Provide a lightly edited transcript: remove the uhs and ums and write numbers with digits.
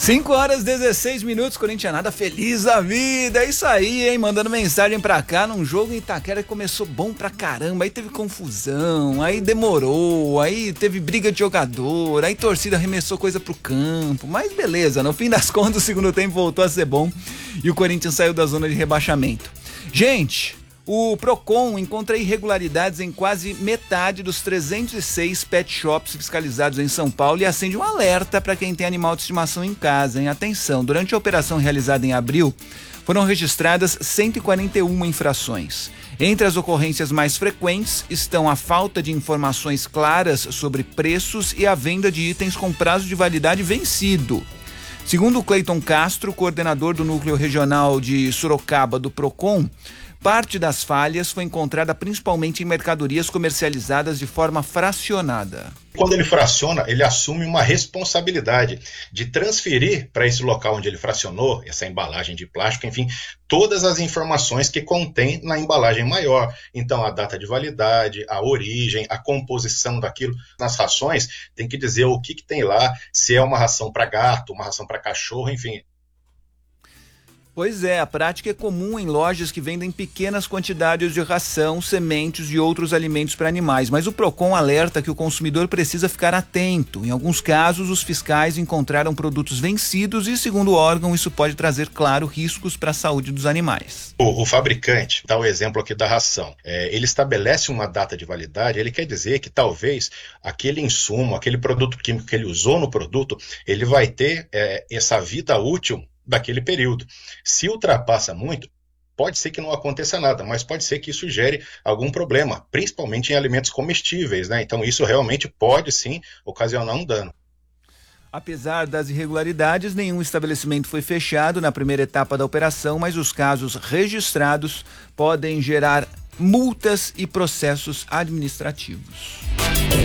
5h16, corintianada feliz da vida, é isso aí, hein, mandando mensagem pra cá num jogo em Itaquera que começou bom pra caramba, aí teve confusão, aí demorou, aí teve briga de jogador, aí torcida arremessou coisa pro campo, mas beleza, no fim das contas o segundo tempo voltou a ser bom e o Corinthians saiu da zona de rebaixamento. Gente, o Procon encontra irregularidades em quase metade dos 306 pet shops fiscalizados em São Paulo e acende um alerta para quem tem animal de estimação em casa, hein? Atenção, durante a operação realizada em abril, foram registradas 141 infrações. Entre as ocorrências mais frequentes estão a falta de informações claras sobre preços e a venda de itens com prazo de validade vencido. Segundo o Cleiton Castro, coordenador do Núcleo Regional de Sorocaba do Procon, parte das falhas foi encontrada principalmente em mercadorias comercializadas de forma fracionada. Quando ele fraciona, ele assume uma responsabilidade de transferir para esse local onde ele fracionou, essa embalagem de plástico, enfim, todas as informações que contém na embalagem maior. Então, a data de validade, a origem, a composição daquilo. Nas rações, tem que dizer o que tem lá, se é uma ração para gato, uma ração para cachorro, enfim. Pois é, a prática é comum em lojas que vendem pequenas quantidades de ração, sementes e outros alimentos para animais, mas o Procon alerta que o consumidor precisa ficar atento. Em alguns casos, os fiscais encontraram produtos vencidos e, segundo o órgão, isso pode trazer, claro, riscos para a saúde dos animais. O fabricante, dá o exemplo aqui da ração, ele estabelece uma data de validade, ele quer dizer que talvez aquele insumo, aquele produto químico que ele usou no produto, ele vai ter essa vida útil daquele período. Se ultrapassa muito, pode ser que não aconteça nada, mas pode ser que isso gere algum problema, principalmente em alimentos comestíveis, né? Então isso realmente pode sim ocasionar um dano. Apesar das irregularidades, nenhum estabelecimento foi fechado na primeira etapa da operação, mas os casos registrados podem gerar multas e processos administrativos.